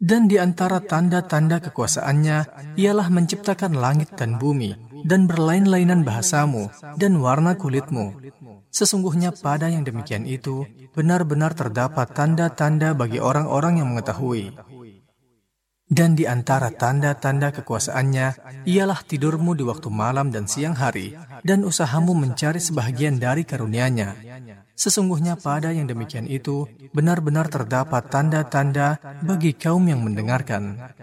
Dan di antara tanda-tanda kekuasaannya ialah menciptakan langit dan bumi, dan berlain-lainan bahasamu dan warna kulitmu. Sesungguhnya pada yang demikian itu benar-benar terdapat tanda-tanda bagi orang-orang yang mengetahui. Dan di antara tanda-tanda kekuasaannya ialah tidurmu di waktu malam dan siang hari, dan usahamu mencari sebahagian dari karunia-Nya. Sesungguhnya pada yang demikian itu benar-benar terdapat tanda-tanda bagi kaum yang mendengarkan.